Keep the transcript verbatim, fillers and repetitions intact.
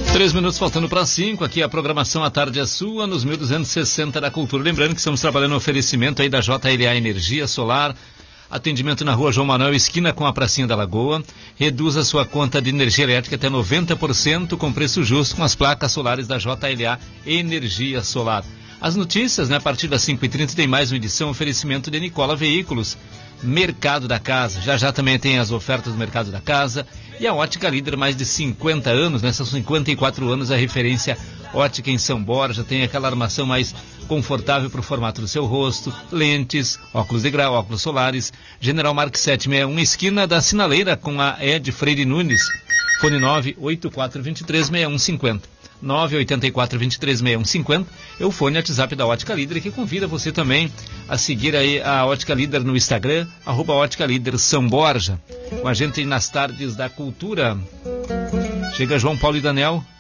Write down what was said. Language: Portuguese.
Três minutos faltando para cinco, aqui a programação à tarde é sua, nos mil duzentos e sessenta da Cultura. Lembrando que estamos trabalhando no oferecimento aí da J L A Energia Solar, atendimento na rua João Manuel, esquina com a Pracinha da Lagoa. Reduz a sua conta de energia elétrica até noventa por cento com preço justo com as placas solares da J L A Energia Solar. As notícias, né, a partir das cinco e trinta tem mais uma edição, oferecimento de Nicola Veículos. Mercado da Casa, já já também tem as ofertas do Mercado da Casa e a Ótica Líder, mais de cinquenta anos, né? São cinquenta e quatro anos a referência ótica em São Borja, tem aquela armação mais confortável para o formato do seu rosto, lentes, óculos de grau, óculos solares. General Marques setecentos e sessenta e um, esquina da Sinaleira com a Ed Freire Nunes, fone nove oito quatro dois três seis um cinco zero. nove oito quatro dois três seis um cinco zero é o fone WhatsApp da Ótica Líder, que convida você também a seguir aí a Ótica Líder no Instagram, arroba Ótica Líder São Borja. Com a gente nas tardes da cultura. Chega João Paulo e Daniel.